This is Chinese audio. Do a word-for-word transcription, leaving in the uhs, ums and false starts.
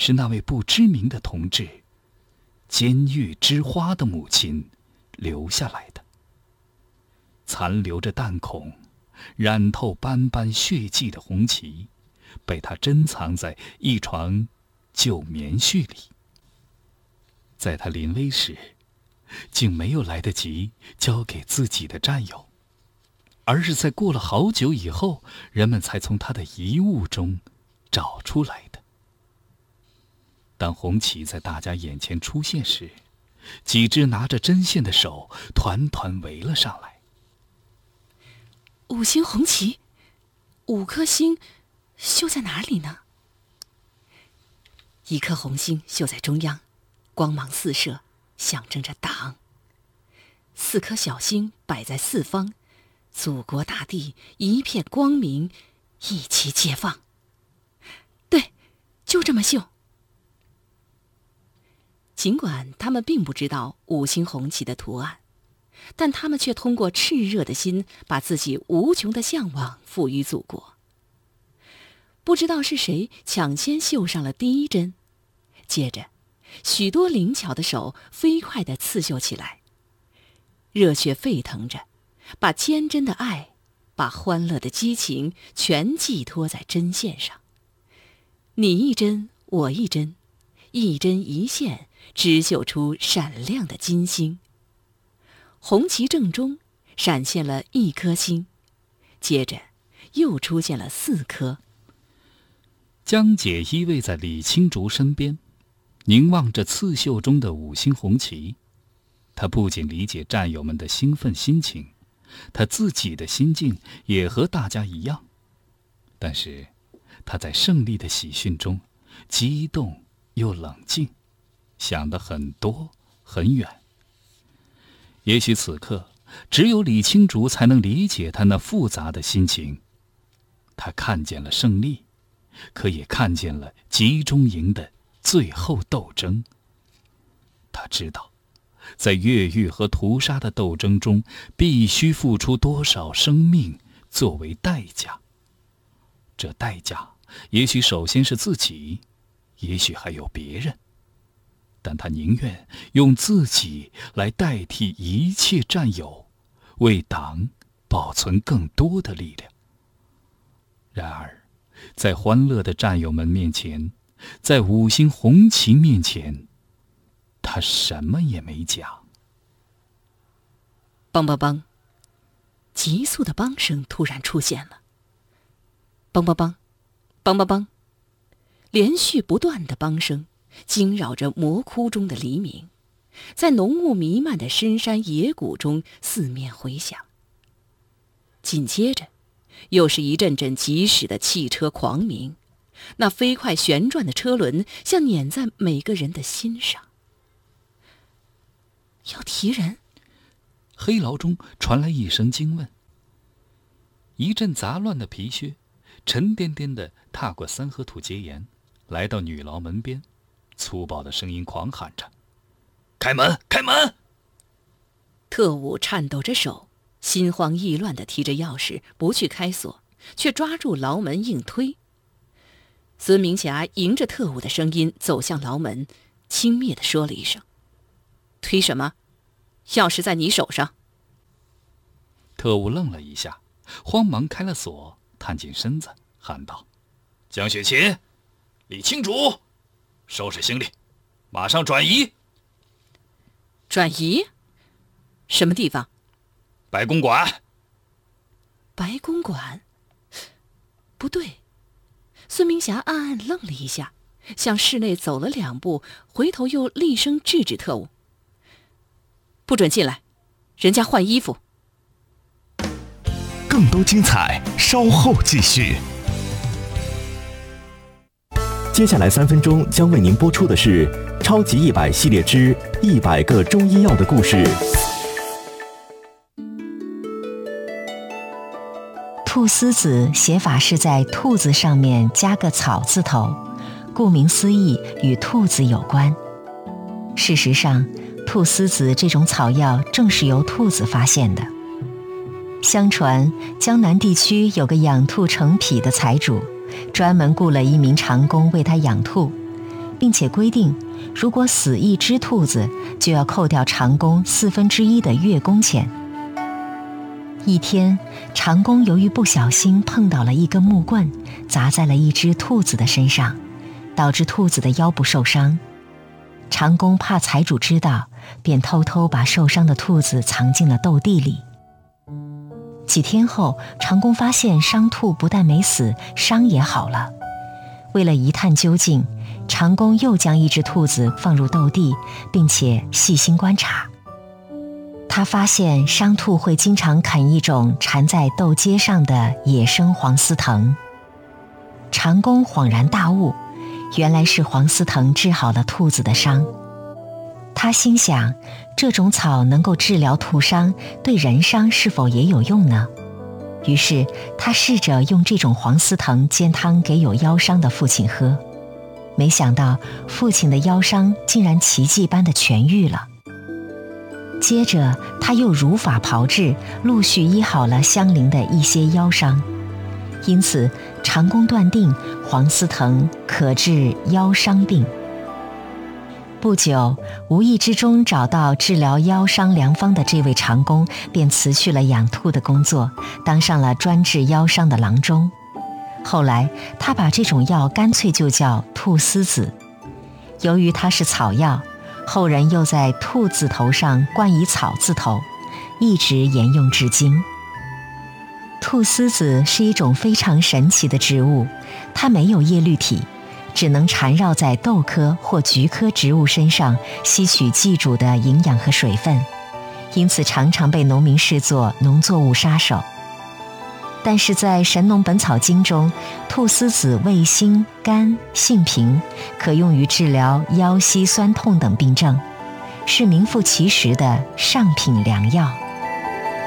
是那位不知名的同志，监狱之花的母亲留下来的。残留着弹孔、染透斑斑血迹的红旗，被他珍藏在一床旧棉絮里。在他临危时，竟没有来得及交给自己的战友，而是在过了好久以后，人们才从他的遗物中找出来的。当红旗在大家眼前出现时，几只拿着针线的手团团围了上来。 五星红旗，五颗星绣在哪里呢？一颗红星绣在中央，光芒四射，象征着党。四颗小星摆在四方，祖国大地一片光明，一起解放。对，就这么绣。尽管他们并不知道五星红旗的图案，但他们却通过炽热的心，把自己无穷的向往赋予祖国。不知道是谁抢先绣上了第一针，接着许多灵巧的手飞快地刺绣起来，热血沸腾着，把坚贞的爱，把欢乐的激情全寄托在针线上。你一针，我一针，一针一线，织绣出闪亮的金星。红旗正中闪现了一颗星，接着又出现了四颗。 江姐依偎在李青竹身边，凝望着刺绣中的五星红旗。她不仅理解战友们的兴奋心情，她自己的心境也和大家一样。但是她在胜利的喜讯中激动又冷静，想得很多很远。也许此刻只有李青竹才能理解他那复杂的心情。他看见了胜利，可也看见了集中营的最后斗争。他知道，在越狱和屠杀的斗争中，必须付出多少生命作为代价。这代价也许首先是自己，也许还有别人，但他宁愿用自己来代替一切战友，为党保存更多的力量。然而，在欢乐的战友们面前，在五星红旗面前，他什么也没讲。 梆梆梆，急促的梆声突然出现了。梆梆梆，梆梆梆，连续不断的梆声惊扰着魔窟中的黎明，在浓雾弥漫的深山野谷中四面回响。紧接着又是一阵阵疾驶的汽车狂鸣，那飞快旋转的车轮像碾在每个人的心上。要提人？ 黑牢中传来一声惊问。一阵杂乱的皮靴沉甸甸地踏过三合土阶沿，来到女牢门边，粗暴的声音狂喊着：“开门，开门！” 特务颤抖着手，心慌意乱地提着钥匙，不去开锁，却抓住牢门硬推。孙明霞迎着特务的声音走向牢门，轻蔑地说了一声：“推什么？钥匙在你手上。” 特务愣了一下，慌忙开了锁，探进身子，喊道：“江雪琴，李青竹，收拾行李，马上转移。” 转移？什么地方？ 白公馆。 白公馆？不对。孙明霞暗暗愣了一下，向室内走了两步，回头又厉声制止特务：“不准进来，人家换衣服。” 更多精彩稍后继续。接下来三分钟将为您播出的是《超级一百系列之一百个中医药的故事》。 菟丝子写法是在兔子上面加个草字头，顾名思义与兔子有关。事实上，菟丝子这种草药正是由兔子发现的。相传江南地区有个养兔成癖的财主，专门雇了一名长工为他养兔， 并且规定，如果死一只兔子，就要扣掉长工四分之一的月工钱。一天，长工由于不小心碰倒了一根木棍，砸在了一只兔子的身上，导致兔子的腰部受伤。长工怕财主知道，便偷偷把受伤的兔子藏进了豆地里。几天后，长工发现伤兔不但没死，伤也好了。为了一探究竟，长工又将一只兔子放入豆地，并且细心观察。他发现伤兔会经常啃一种缠在豆秸上的野生黄丝藤。长工恍然大悟，原来是黄丝藤治好了兔子的伤。他心想，这种草能够治疗兔伤，对人伤是否也有用呢？于是他试着用这种黄丝藤煎汤给有腰伤的父亲喝，没想到父亲的腰伤竟然奇迹般的痊愈了。接着他又如法炮制，陆续医好了相邻的一些腰伤。因此长工断定黄丝藤可治腰伤病。不久，无意之中找到治疗腰伤良方的这位长工便辞去了养兔的工作，当上了专治腰伤的郎中。后来他把这种药干脆就叫菟丝子。由于它是草药，后人又在兔字头上冠以草字头，一直沿用至今。菟丝子是一种非常神奇的植物，它没有叶绿体，只能缠绕在豆科或菊科植物身上，吸取寄主的营养和水分，因此常常被农民视作农作物杀手。但是在《神农本草经》中，菟丝子味辛甘性平，可用于治疗腰膝酸痛等病症，是名副其实的上品良药。